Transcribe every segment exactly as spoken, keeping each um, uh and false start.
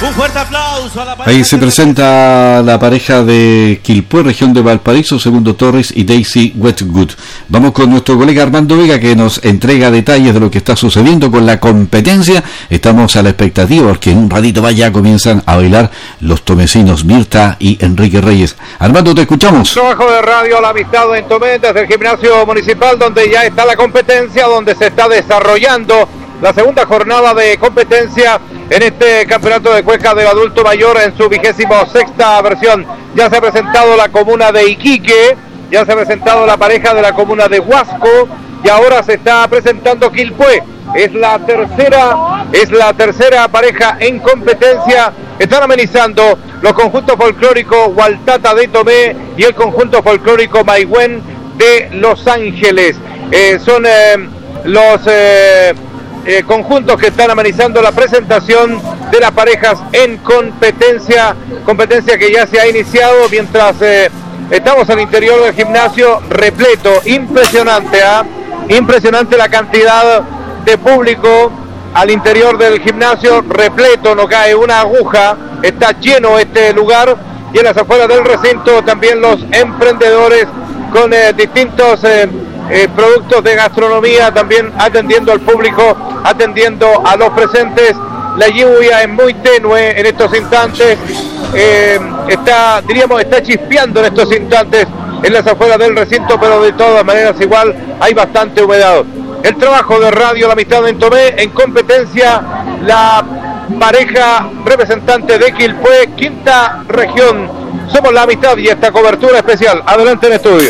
Un fuerte aplauso a la pareja. Ahí se presenta la pareja de Quilpué, región de Valparaíso, Segundo Torres y Daisy Westwood. Vamos con nuestro colega Armando Vega, que nos entrega detalles de lo que está sucediendo con la competencia. Estamos a la expectativa porque en un ratito más ya comienzan a bailar los tomecinos Mirta y Enrique Reyes. Armando, te escuchamos. Trabajo de radio La Amistad en Tomé, desde el gimnasio municipal, donde ya está la competencia, donde se está desarrollando la segunda jornada de competencia en este campeonato de Cueca del adulto mayor en su vigésimo sexta versión. Ya se ha presentado la comuna de Iquique, ya se ha presentado la pareja de la comuna de Huasco y ahora se está presentando Quilpué. Es la tercera, es la tercera pareja en competencia. Están amenizando los conjuntos folclóricos Hualtata de Tomé y el conjunto folclórico Maigüen de Los Ángeles. Eh, son eh, los eh, eh, conjuntos que están amenizando la presentación de las parejas en competencia, competencia que ya se ha iniciado mientras eh, estamos al interior del gimnasio repleto. Impresionante, ¿eh? Impresionante la cantidad de público al interior del gimnasio, repleto, no cae una aguja, está lleno este lugar, y en las afueras del recinto también los emprendedores con eh, distintos eh, eh, productos de gastronomía, también atendiendo al público, atendiendo a los presentes. La lluvia es muy tenue en estos instantes, eh, está, diríamos, está chispeando en estos instantes en las afueras del recinto, pero de todas maneras igual hay bastante humedad. El trabajo de Radio La Amistad en Tomé, en competencia la pareja representante de Quilpué, quinta región. Somos La Amistad y esta cobertura especial. Adelante en estudio.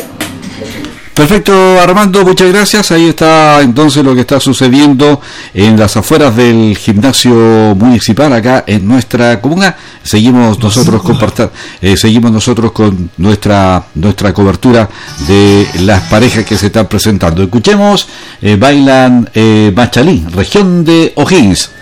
Perfecto, Armando, muchas gracias. Ahí está entonces lo que está sucediendo en las afueras del gimnasio municipal acá en nuestra comuna. Seguimos nosotros compartir, eh, seguimos nosotros con nuestra nuestra cobertura de las parejas que se están presentando. Escuchemos, eh, bailan eh, Machalí, región de O'Higgins.